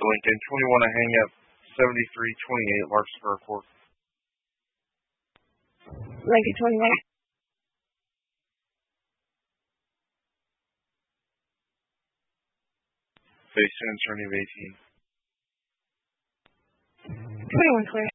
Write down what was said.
Lincoln, 21 to hang up, 7328 Larkspur Court. Lincoln 21. Face attorney of 18. 21 clear.